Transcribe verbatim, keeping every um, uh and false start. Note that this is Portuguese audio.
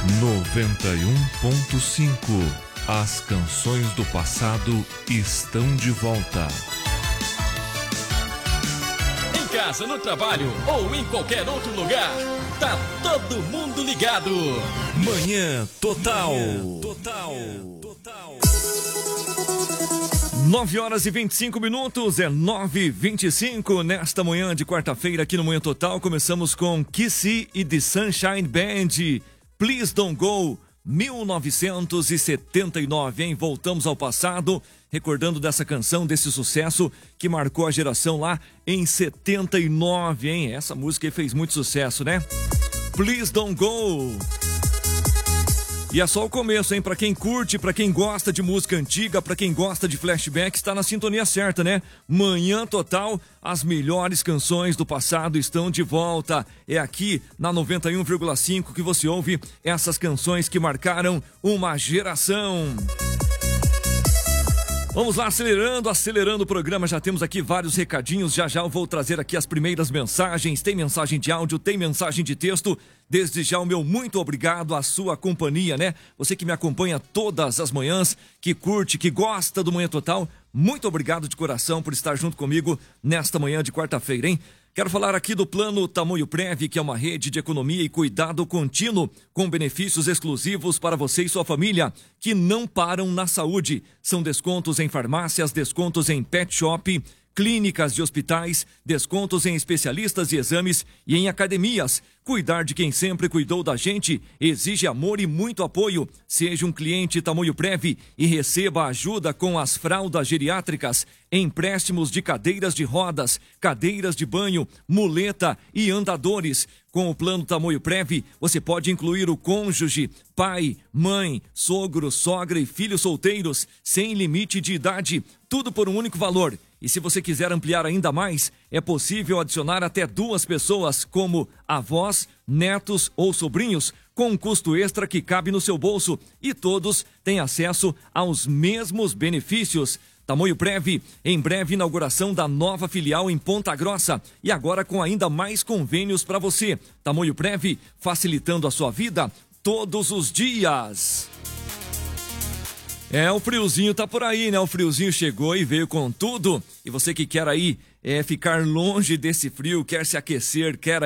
noventa e um ponto cinco. As canções do passado estão de volta. Em casa, no trabalho ou em qualquer outro lugar, tá todo mundo ligado. Manhã Total. Manhã Total. Total. nove horas e vinte e cinco minutos, é nove e vinte e cinco nesta manhã de quarta-feira aqui no Manhã Total. Começamos com Kissy e The Sunshine Band, Please Don't Go, mil novecentos e setenta e nove, hein? Voltamos ao passado, recordando dessa canção, desse sucesso que marcou a geração lá em setenta e nove, hein? Essa música fez muito sucesso, né? Please Don't Go. E é só o começo, hein? Pra quem curte, pra quem gosta de música antiga, pra quem gosta de flashback, está na sintonia certa, né? Manhã Total, as melhores canções do passado estão de volta. É aqui na noventa e um vírgula cinco que você ouve essas canções que marcaram uma geração. Vamos lá, acelerando, acelerando o programa, já temos aqui vários recadinhos, já já eu vou trazer aqui as primeiras mensagens, tem mensagem de áudio, tem mensagem de texto, desde já o meu muito obrigado à sua companhia, né? Você que me acompanha todas as manhãs, que curte, que gosta do Manhã Total, muito obrigado de coração por estar junto comigo nesta manhã de quarta-feira, hein? Quero falar aqui do Plano Tamoio Prev, que é uma rede de economia e cuidado contínuo, com benefícios exclusivos para você e sua família, que não param na saúde. São descontos em farmácias, descontos em pet shop, clínicas de hospitais, descontos em especialistas de exames e em academias. Cuidar de quem sempre cuidou da gente exige amor e muito apoio. Seja um cliente Tamoio Prev e receba ajuda com as fraldas geriátricas, empréstimos de cadeiras de rodas, cadeiras de banho, muleta e andadores. Com o Plano Tamoio Prev, você pode incluir o cônjuge, pai, mãe, sogro, sogra e filhos solteiros, sem limite de idade, tudo por um único valor. E se você quiser ampliar ainda mais, é possível adicionar até duas pessoas, como avós, netos ou sobrinhos, com um custo extra que cabe no seu bolso. E todos têm acesso aos mesmos benefícios. Tamoio Prev, em breve inauguração da nova filial em Ponta Grossa. E agora com ainda mais convênios para você. Tamoio Prev, facilitando a sua vida todos os dias. É, o friozinho tá por aí, né? O friozinho chegou e veio com tudo. E você que quer aí é, ficar longe desse frio, quer se aquecer, quer